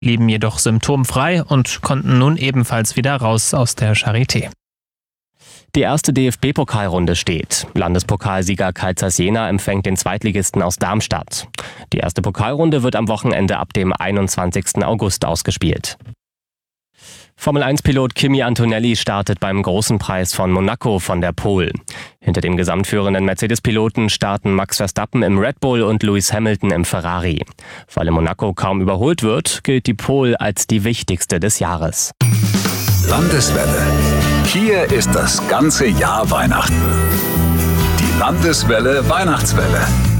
blieben jedoch symptomfrei und konnten nun ebenfalls wieder raus aus der Charité. Die erste DFB-Pokalrunde steht. Landespokalsieger Carl Jena empfängt den Zweitligisten aus Darmstadt. Die erste Pokalrunde wird am Wochenende ab dem 21. August ausgespielt. Formel-1-Pilot Kimi Antonelli startet beim Großen Preis von Monaco von der Pole. Hinter dem gesamtführenden Mercedes-Piloten starten Max Verstappen im Red Bull und Lewis Hamilton im Ferrari. Weil in Monaco kaum überholt wird, gilt die Pole als die wichtigste des Jahres. Landeswelle. Hier ist das ganze Jahr Weihnachten. Die Landeswelle Weihnachtswelle.